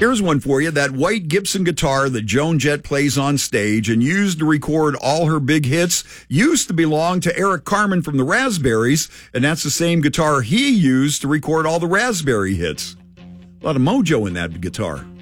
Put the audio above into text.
Here's one for you. That white Gibson guitar that Joan Jett plays on stage and used to record all her big hits used to belong to Eric Carmen from the Raspberries, and that's the same guitar he used to record all the Raspberry hits. A lot of mojo in that guitar.